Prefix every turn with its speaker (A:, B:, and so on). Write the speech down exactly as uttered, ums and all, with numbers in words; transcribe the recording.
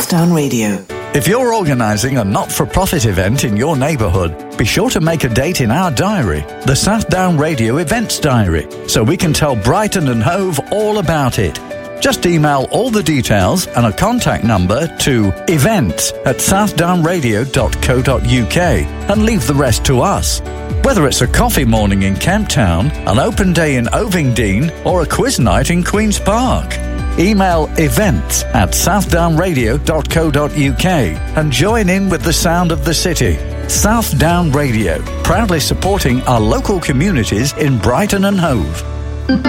A: Southdown Radio.
B: If you're organising a not-for-profit event in your neighbourhood, be sure to make a date in our diary, the Southdown Radio Events Diary, so we can tell Brighton and Hove all about it. Just email all the details and a contact number to events at southdownradio dot co dot uk and leave the rest to us. Whether it's a coffee morning in Kemp Town, an open day in Ovingdean, or a quiz night in Queen's Park, email events at southdownradio dot co dot uk and join in with the sound of the city. Southdown Radio, proudly supporting our local communities in Brighton and Hove.